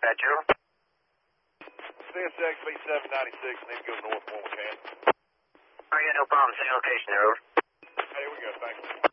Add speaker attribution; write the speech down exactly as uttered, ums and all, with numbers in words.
Speaker 1: dispatcher.
Speaker 2: C S X B seven ninety-six, need to go north one we can.
Speaker 1: Alright, yeah, no problem. Same location there, over.
Speaker 2: Hey, here we go, thanks.